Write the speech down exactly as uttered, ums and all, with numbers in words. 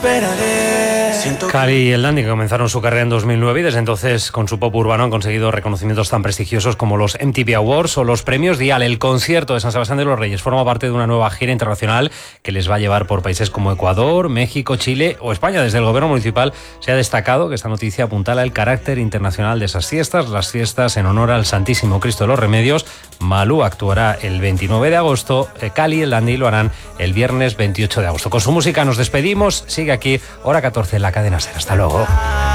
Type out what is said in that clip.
esperaré. Siento Cali y el Dandy, que comenzaron su carrera en dos mil nueve y desde entonces con su pop urbano han conseguido reconocimientos tan prestigiosos como los M T V Awards o los premios Dial. El concierto de San Sebastián de los Reyes forma parte de una nueva gira internacional que les va a llevar por países como Ecuador, México, Chile o España. Desde el gobierno municipal se ha destacado que esta noticia apuntala el carácter internacional de esas fiestas, las fiestas en honor al Santísimo Cristo de los Remedios. Malú actuará el veintinueve de agosto, Cali y el Dandy lo harán el viernes veintiocho de agosto. Con su música nos despedimos, sigue aquí, hora catorce en la cadena SER. Hasta luego.